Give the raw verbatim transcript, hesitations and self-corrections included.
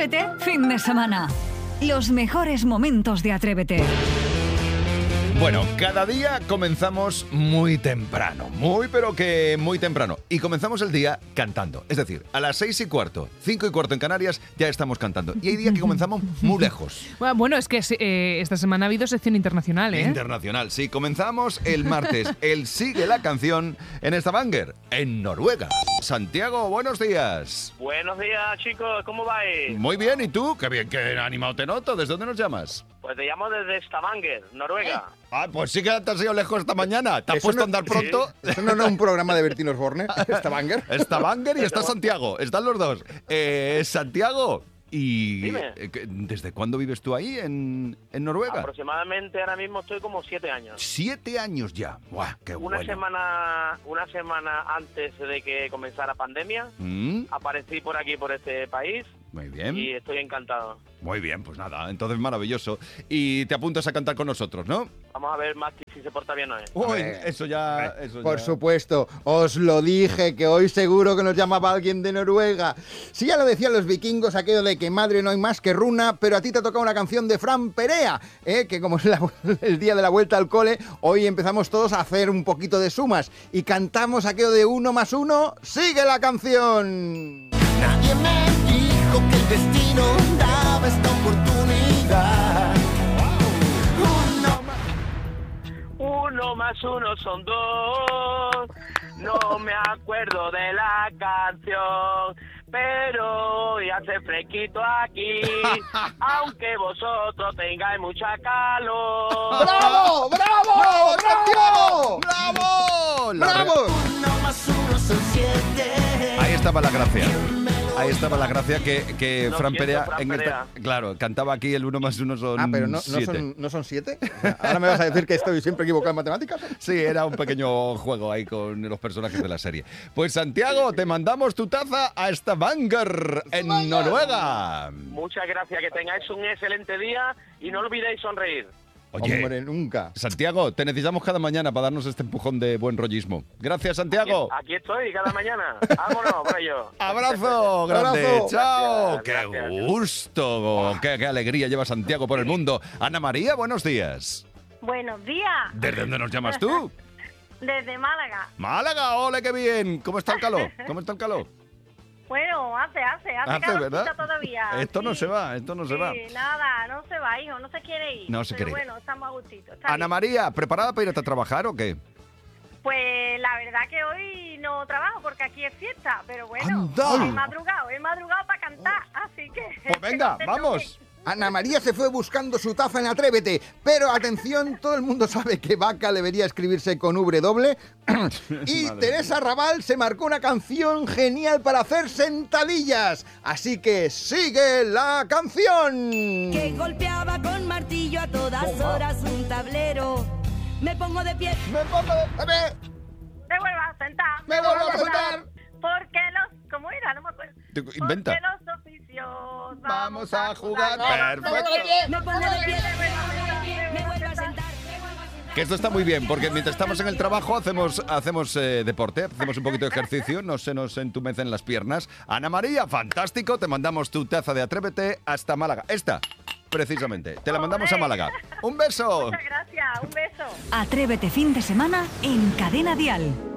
Atrévete, fin de semana. Los mejores momentos de Atrévete. Bueno, cada día comenzamos muy temprano, muy pero que muy temprano. Y comenzamos el día cantando. Es decir, a las seis y cuarto, cinco y cuarto en Canarias, ya estamos cantando. Y hay días que comenzamos muy lejos. Bueno, es que eh, esta semana ha habido sección internacional, ¿eh? Internacional, sí. Comenzamos el martes. El Sigue la Canción en Stavanger, en Noruega. Santiago, buenos días. Buenos días, chicos. ¿Cómo vais? Muy bien, ¿y tú? Qué bien, qué animado te noto. ¿Desde dónde nos llamas? Pues te llamo desde Stavanger, Noruega. Ah, pues sí que te has ido lejos esta mañana. ¿Te has Eso puesto no- a andar pronto? ¿Eso no era un programa de Bertín Osborne? ¿Stavanger? Stavanger y está Santiago. Están los dos. Eh, Santiago, ¿y Dime. eh, que- desde cuándo vives tú ahí en, en Noruega? Aproximadamente ahora mismo estoy como siete años. Siete años ya. ¡Buah, qué Una bueno! semana, una semana antes de que comenzara pandemia, Mm, aparecí por aquí, por este país, muy bien. y estoy encantado. Muy bien, pues nada, entonces maravilloso. Y te apuntas a cantar con nosotros, ¿no? Vamos a ver más si se porta bien o no. Uy, ver, eso ya... Eso Por ya. supuesto, os lo dije, que hoy seguro que nos llamaba alguien de Noruega. Sí, ya lo decían los vikingos, aquello de que madre no hay más que runa, pero a ti te ha tocado una canción de Fran Perea, ¿eh? Que como es la- el día de la vuelta al cole, hoy empezamos todos a hacer un poquito de sumas y cantamos aquello de uno más uno, sigue la canción. Nadie me dijo que el destino daba esta oportunidad. Uno más. Uno más uno son dos. No me acuerdo de la canción, pero hoy hace fresquito aquí, aunque vosotros tengáis mucha calor. ¡Bravo! ¡Bravo! ¡Bravo! ¡Bravo! La re- ¡Bravo! Uno más uno son siete. Ahí estaba la gracia. Ahí estaba la gracia que, que Lo Fran siento, Perea, Fran en esta- Perea. claro, cantaba aquí el uno más uno son Ah, pero no, no, siete. son, ¿no son siete? O sea, ¿ahora me vas a decir que estoy siempre equivocado en matemáticas? Sí, era un pequeño juego ahí con los personajes de la serie. Pues Santiago, te mandamos tu taza a Stavanger, en Noruega. Muchas gracias, que tengáis un excelente día y no olvidéis sonreír. Oye, Hombre, nunca. Santiago, te necesitamos cada mañana para darnos este empujón de buen rollismo. Gracias, Santiago. Aquí estoy cada mañana. Vámonos, por ello. Abrazo grande, Abrazo. chao. Gracias, Qué gracias. gusto, qué, qué alegría lleva Santiago por el mundo. Ana María, buenos días. Buenos días, ¿Desde dónde nos llamas tú? desde Málaga. Málaga, ole, qué bien. ¿Cómo está el calor? ¿Cómo está el calor? Bueno, hace, hace, hace, Hace, calorcita ¿verdad? todavía. Esto no sí. se va, esto no se Sí, va. nada, no se va, hijo, no se quiere ir. No se Pero quiere ir. bueno, estamos a gustito. está Ana bien. María, ¿preparada para irte a trabajar o qué? Pues la verdad que hoy no trabajo porque aquí es fiesta, pero bueno, ¡Anda! he madrugado, he madrugado para cantar, así que... Pues venga, que no te vamos. toque. Ana María se fue buscando su taza en Atrévete, pero atención, todo el mundo sabe que vaca debería escribirse con W. Y Madre Teresa Raval se marcó una canción genial para hacer sentadillas. Así que sigue la canción. Que golpeaba con martillo a todas horas un tablero. Me pongo de pie. Me pongo de... a ver, Me vuelvo a sentar. Me vuelvo a sentar. Porque los... ¿Cómo era? No me acuerdo. Tú, inventa. Porque los oficios... Vamos a jugar. Me pongo de pie. Me pongo de pie. Me vuelvo a sentar. Que esto está muy bien, porque mientras estamos en el trabajo hacemos, hacemos eh, deporte, hacemos un poquito de ejercicio, no se nos entumecen las piernas. Ana María, fantástico, te mandamos tu taza de Atrévete hasta Málaga. Esta, precisamente, te la mandamos a Málaga. ¡Un beso! Muchas gracias, un beso. Atrévete fin de semana en Cadena Dial.